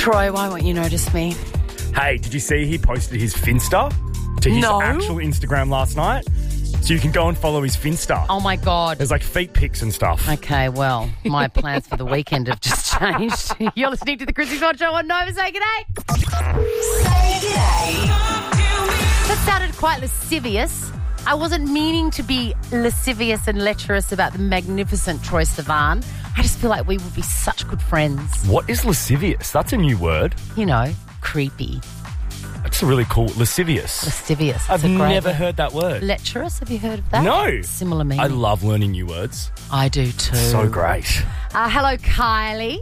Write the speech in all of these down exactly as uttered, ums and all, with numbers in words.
Troy, why won't you notice me? Hey, did you see he posted his Finsta to his No. actual Instagram last night? So you can go and follow his Finsta. Oh, my God. There's like feet pics and stuff. Okay, well, my plans for the weekend have just changed. You're listening to the Chrissy Todd Show on Nova. Say g'day. Say g'day. That sounded quite lascivious. I wasn't meaning to be lascivious and lecherous about the magnificent Troy Sivan. I just feel like we would be such good friends. What is lascivious? That's a new word. You know, creepy. That's really cool. Lascivious. Lascivious. I've It's a great never word. heard that word. Lecherous, have you heard of that? No. Similar meaning. I love learning new words. I do too. So great. Uh, hello, Kylie.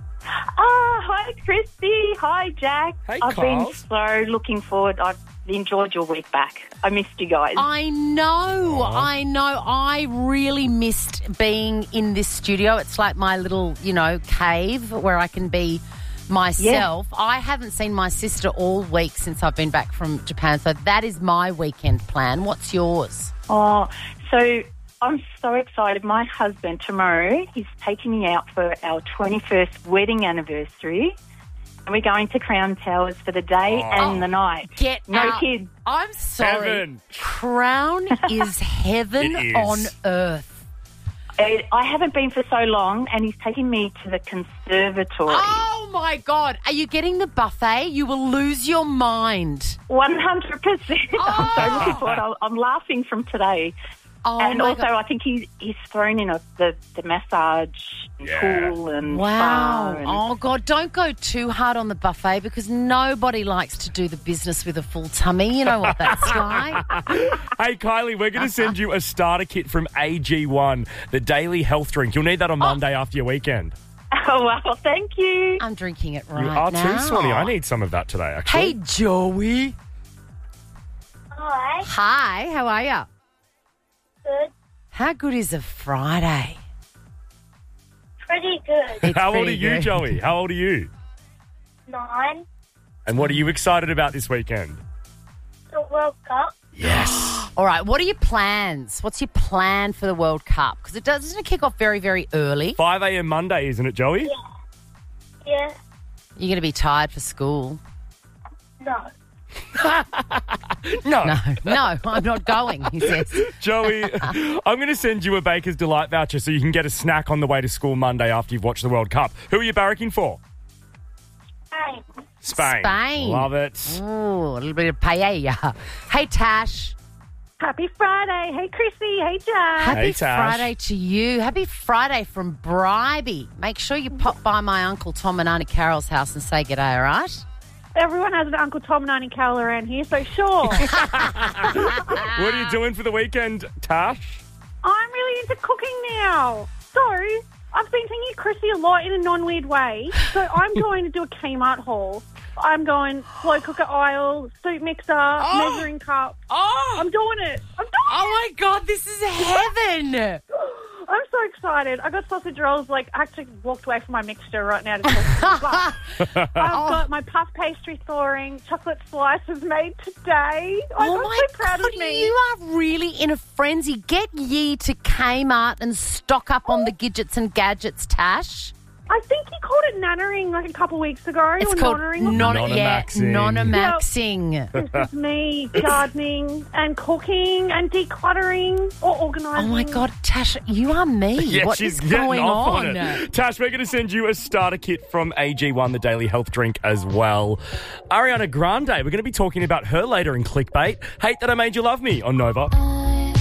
Ah, hi, Christy. Hi, Jack. Hey, I've been Carls. so looking forward. I've enjoyed your week back. I missed you guys. I know, I know. I really missed being in this studio. It's like my little, you know, cave where I can be myself. I haven't seen my sister all week since I've been back from Japan, so that is my weekend plan. What's yours? Oh, so I'm so excited. My husband tomorrow, he's taking me out for our twenty-first wedding anniversary. And we're going to Crown Towers for the day and the night. Get no out. kids. I'm sorry. Heaven. Crown is heaven It is. on earth. I I haven't been for so long, and he's taking me to the conservatory. Oh, my God. Are you getting the buffet? You will lose your mind. one hundred percent. I'm so Oh. looking forward. I'm- I'm laughing from today. Oh, and my also, God. I think he's he's thrown in a, the the massage and Yeah. pool and Wow. spa and Oh, God, don't go too hard on the buffet because nobody likes to do the business with a full tummy. You know what that's like. Hey, Kylie, we're going to send you a starter kit from A G one, the daily health drink. You'll need that on Monday after your weekend. Oh, well, thank you. I'm drinking it right You are now. too, Swanee. I need some of that today, actually. Hey, Joey. Hi. Hi, how are you? Good. How good is a Friday? Pretty good. It's How old are pretty you, good. Joey? How old are you? Nine. And what are you excited about this weekend? The World Cup. Yes. All right, what are your plans? What's your plan for the World Cup? Because it doesn't it kick off very, very early. five a.m. Monday, isn't it, Joey? Yeah. You're going to be tired for school. No. No. No, no, I'm not going, he says. Joey, I'm going to send you a Baker's Delight voucher so you can get a snack on the way to school Monday after you've watched the World Cup. Who are you barracking for? Hey. Spain. Spain. Love it. Ooh, a little bit of paella. Hey, Tash. Happy Friday. Hey, Chrissy. Hey, Jack. Happy Hey, Tash. Friday to you. Happy Friday from Bribey. Make sure you pop by my Uncle Tom and Auntie Carol's house and say g'day, all right? Everyone has an Uncle Tom and Auntie Carol around here, so sure. What are you doing for the weekend, Tash? I'm really into cooking now. So, I've been thinking of Chrissy a lot in a non-weird way. So, I'm going to do a Kmart haul. I'm going slow cooker aisle, soup mixer, measuring cup. Oh, I'm doing it. I'm doing oh my God, this is heaven. it. I'm so excited. I got sausage rolls. Like, I actually walked away from my mixture right now to talk. But I've got my puff pastry thawing, chocolate slices made today. I'm Oh my so proud God, of me. you are really in a frenzy. Get ye to Kmart and stock up on the gadgets and gadgets, Tash. I think he called it nannering like a couple weeks ago. It's or called noddering. non- yeah, Nonamaxing. nonamaxing. This is me gardening and cooking and decluttering or organising. Oh my God, Tash, you are me. Yeah, what she's is getting going off on? on it. Tash, we're going to send you a starter kit from A G one, the daily health drink as well. Ariana Grande, we're going to be talking about her later in Clickbait. Hate That I Made You Love Me on Nova.